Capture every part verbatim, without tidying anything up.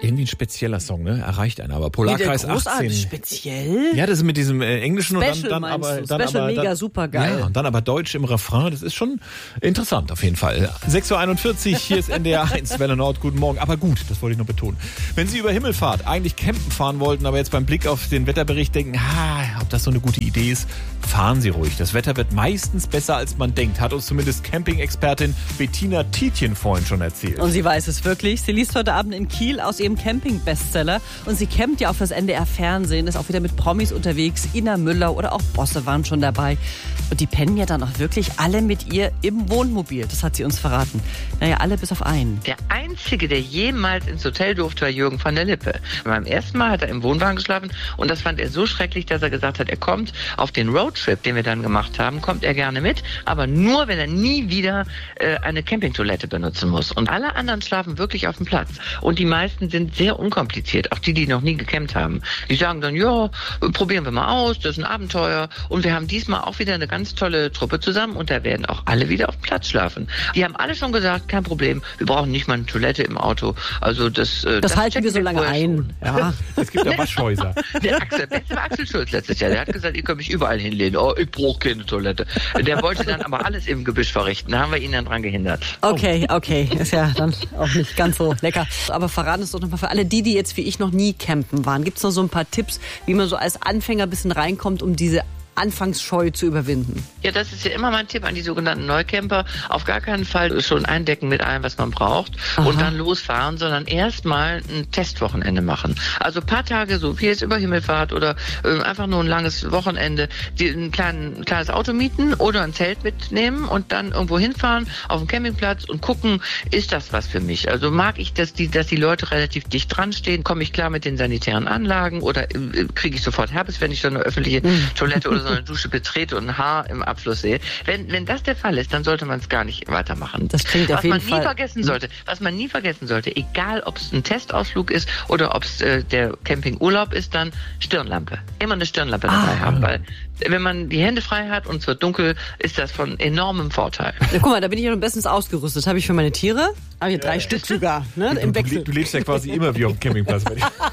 irgendwie ein spezieller Song, ne? Erreicht einen aber. Polarkreis achtzehn. Speziell? Ja, das ist mit diesem äh, Englischen Special, und dann, dann aber... Du? Dann Special, aber, mega, dann, super geil. Ja, und dann aber Deutsch im Refrain. Das ist schon interessant auf jeden Fall. sechs Uhr einundvierzig, hier ist N D R eins, Welle Nord. Guten Morgen. Aber gut, das wollte ich noch betonen. Wenn Sie über Himmelfahrt eigentlich campen fahren wollten, aber jetzt beim Blick auf den Wetterbericht denken, ah, ob das so eine gute Idee ist, fahren Sie ruhig. Das Wetter wird meistens besser, als man denkt. Hat uns zumindest Camping-Expertin Bettina Tietjen vorhin schon erzählt. Und sie weiß es wirklich. Sie liest heute Abend in Kiel aus ihrem Camping-Bestseller. Und sie campt ja auf das N D R-Fernsehen, ist auch wieder mit Promis unterwegs. Ina Müller oder auch Bosse waren schon dabei. Und die pennen ja dann auch wirklich alle mit ihr im Wohnmobil. Das hat sie uns verraten. Naja, alle bis auf einen. Der Einzige, der jemals ins Hotel durfte, war Jürgen van der Lippe. Beim ersten Mal hat er im Wohnwagen geschlafen und das fand er so schrecklich, dass er gesagt hat, er kommt auf den Roadtrip, den wir dann gemacht haben, kommt er gerne mit, aber nur, wenn er nie wieder äh, eine Campingtoilette benutzen muss. Und alle anderen schlafen wirklich auf dem Platz. Und die meisten sind sehr unkompliziert, auch die, die noch nie gecampt haben. Die sagen dann, ja, probieren wir mal aus, das ist ein Abenteuer. Und wir haben diesmal auch wieder eine ganz tolle Truppe zusammen und da werden auch alle wieder auf dem Platz schlafen. Die haben alle schon gesagt, kein Problem, wir brauchen nicht mal eine Toilette im Auto. Also das, das, das halten wir so lange ein. Ja, es gibt ja Waschhäuser. Der Axel, beste war Axel Schulz letztes Jahr. Der hat gesagt, ihr könnt mich überall hinlehnen. Oh, ich brauche keine Toilette. Der wollte dann aber alles im Gebüsch verrichten. Da haben wir ihn dann dran gehindert. Okay, okay. Ist ja dann auch nicht ganz so lecker. Aber verraten es doch nochmal für alle die, die jetzt wie ich noch nie campen waren. Gibt es noch so ein paar Tipps, wie man so als Anfänger ein bisschen reinkommt, um diese Anfangsscheu zu überwinden? Ja, das ist ja immer mein Tipp an die sogenannten Neucamper. Auf gar keinen Fall schon eindecken mit allem, was man braucht. Aha. Und dann losfahren, sondern erstmal ein Testwochenende machen. Also ein paar Tage, so wie jetzt über Himmelfahrt oder äh, einfach nur ein langes Wochenende, die, ein, klein, ein kleines Auto mieten oder ein Zelt mitnehmen und dann irgendwo hinfahren auf dem Campingplatz und gucken, ist das was für mich? Also mag ich, dass die, dass die Leute relativ dicht dran stehen? Komme ich klar mit den sanitären Anlagen oder äh, kriege ich sofort Herpes, wenn ich so eine öffentliche mhm. Toilette oder so eine Dusche betrete und ein Haar im Abfluss sehe. Wenn, wenn das der Fall ist, dann sollte man es gar nicht weitermachen. Das klingt auf jeden Fall. Was man nie vergessen sollte, was man nie vergessen sollte, egal ob es ein Testausflug ist oder ob es äh, der Campingurlaub ist, dann Stirnlampe. Immer eine Stirnlampe ah. dabei haben, weil wenn man die Hände frei hat und es wird dunkel, ist das von enormem Vorteil. Ja, guck mal, da bin ich ja schon bestens ausgerüstet. Habe ich für meine Tiere? Habe ich drei ja, Stück sogar, ne? Du, im Wechsel. Du, du lebst ja quasi immer wie auf dem Campingplatz.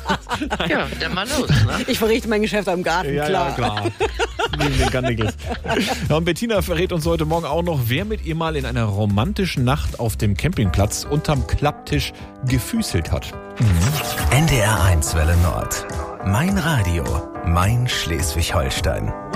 Ja, dann mal los. Ne? Ich verrichte mein Geschäft am Garten, ja, klar. Ja, klar. Neben den Garnickels. Ja, und Bettina verrät uns heute Morgen auch noch, wer mit ihr mal in einer romantischen Nacht auf dem Campingplatz unterm Klapptisch gefüßelt hat. Mhm. N D R eins Welle Nord. Mein Radio. Mein Schleswig-Holstein.